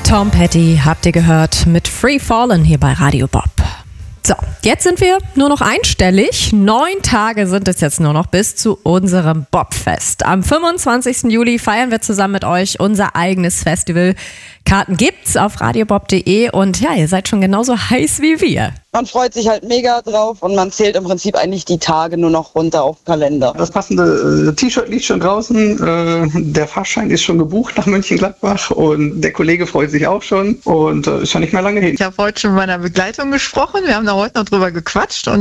Tom Petty habt ihr gehört mit Free Fallin' hier bei Radio Bob. So, jetzt sind wir nur noch einstellig. 9 Tage sind es jetzt nur noch bis zu unserem Bobfest. Am 25. Juli feiern wir zusammen mit euch unser eigenes Festival. Karten gibt's auf radiobob.de und ja, ihr seid schon genauso heiß wie wir. Man freut sich halt mega drauf und man zählt im Prinzip eigentlich die Tage nur noch runter auf den Kalender. Das passende T-Shirt liegt schon draußen, der Fahrschein ist schon gebucht nach Mönchengladbach und der Kollege freut sich auch schon und ist schon nicht mehr lange hin. Ich habe heute schon mit meiner Begleitung gesprochen, wir haben da heute noch drüber gequatscht und